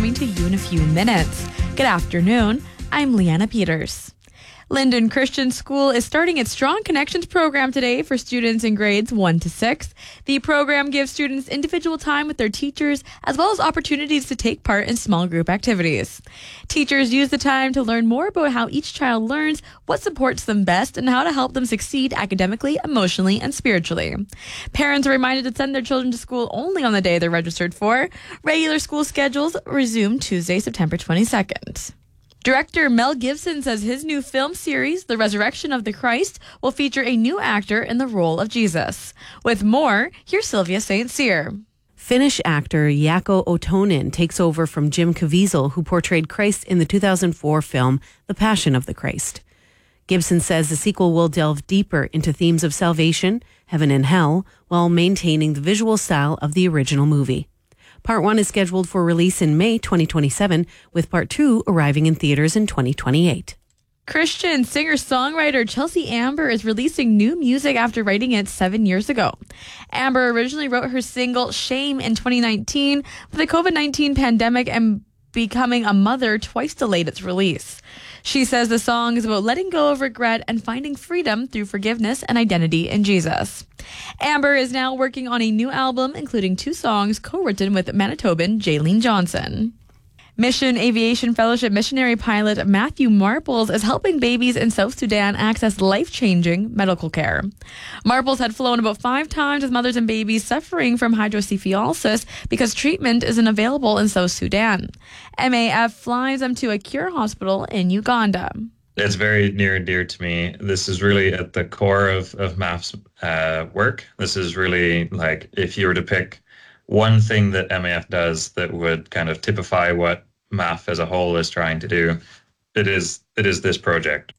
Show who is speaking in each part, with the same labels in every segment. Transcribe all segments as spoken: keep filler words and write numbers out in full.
Speaker 1: coming to you in a few minutes. Good afternoon. I'm Leanna Peters. Linden Christian School is starting its Strong Connections program today for students in grades one to six. The program gives students individual time with their teachers, as well as opportunities to take part in small group activities. Teachers use the time to learn more about how each child learns, what supports them best, and how to help them succeed academically, emotionally, and spiritually. Parents are reminded to send their children to school only on the day they're registered for. Regular school schedules resume Tuesday, September twenty-second. Director Mel Gibson says his new film series, The Resurrection of the Christ, will feature a new actor in the role of Jesus. With more, here's Sylvia Saint Cyr.
Speaker 2: Finnish actor Jaakko Otonen takes over from Jim Caviezel, who portrayed Christ in the two thousand four film The Passion of the Christ. Gibson says the sequel will delve deeper into themes of salvation, heaven and hell, while maintaining the visual style of the original movie. Part one is scheduled for release in May twenty twenty-seven, with part two arriving in theaters in twenty twenty-eight.
Speaker 1: Christian singer-songwriter Chelsea Amber is releasing new music after writing it seven years ago. Amber originally wrote her single Shame in twenty nineteen, but the covid nineteen pandemic and becoming a mother twice delayed its release. She says the song is about letting go of regret and finding freedom through forgiveness and identity in Jesus. Amber is now working on a new album, including two songs co-written with Manitoban Jaylene Johnson. Mission Aviation Fellowship missionary pilot Matthew Marples is helping babies in South Sudan access life-changing medical care. Marples had flown about five times with mothers and babies suffering from hydrocephalus because treatment isn't available in South Sudan. M A F flies them to a cure hospital in Uganda.
Speaker 3: It's very near and dear to me. This is really at the core of, of M A F's uh, work. This is really like if you were to pick one thing that M A F does that would kind of typify what M A F as a whole is trying to do, it is it is this project.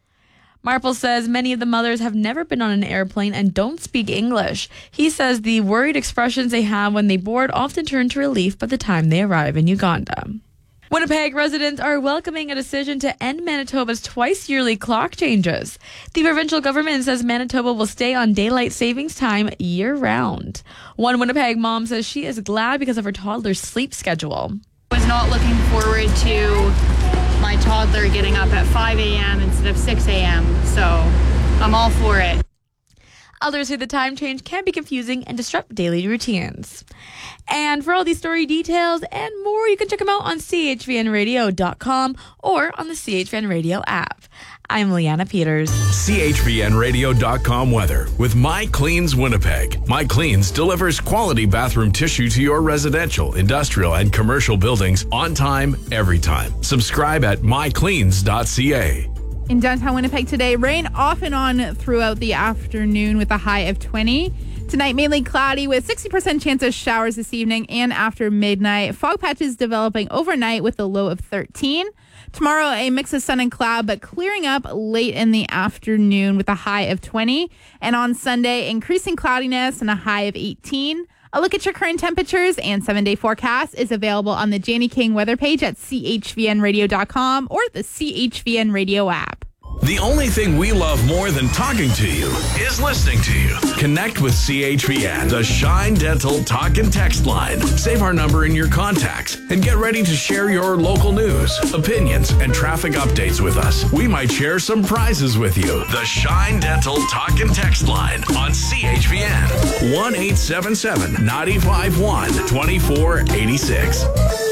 Speaker 1: Marple says many of the mothers have never been on an airplane and don't speak English. He says the worried expressions they have when they board often turn to relief by the time they arrive in Uganda. Winnipeg residents are welcoming a decision to end Manitoba's twice-yearly clock changes. The provincial government says Manitoba will stay on daylight savings time year-round. One Winnipeg mom says she is glad because of her toddler's sleep schedule.
Speaker 4: I was not looking forward to my toddler getting up at five a.m. instead of six a.m., so I'm all for it.
Speaker 1: Others say the time change can be confusing and disrupt daily routines. And for all these story details and more, you can check them out on c h v n radio dot com or on the C H V N Radio app. I'm Leanna Peters.
Speaker 5: C H V N radio dot com weather with My Cleans Winnipeg. My Cleans delivers quality bathroom tissue to your residential, industrial, and commercial buildings on time, every time. Subscribe at my cleans dot c a.
Speaker 6: In downtown Winnipeg today, rain off and on throughout the afternoon with a high of twenty. Tonight, mainly cloudy with sixty percent chance of showers this evening and after midnight. Fog patches developing overnight with a low of thirteen. Tomorrow, a mix of sun and cloud, but clearing up late in the afternoon with a high of twenty. And on Sunday, increasing cloudiness and a high of eighteen. A look at your current temperatures and seven-day forecast is available on the Janie King weather page at c h v n radio dot com or the C H V N Radio app.
Speaker 5: The only thing we love more than talking to you is listening to you. Connect with C H V N, the Shine Dental talk and text line. Save our number in your contacts and get ready to share your local news, opinions, and traffic updates with us. We might share some prizes with you. The Shine Dental talk and text line on C H V N. one eight seven seven, nine five one, two four eight six.